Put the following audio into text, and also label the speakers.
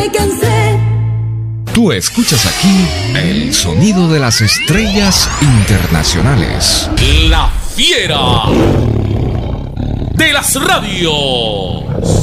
Speaker 1: me cansé.
Speaker 2: Tú escuchas aquí el sonido de las estrellas internacionales.
Speaker 3: La fiera de las radios.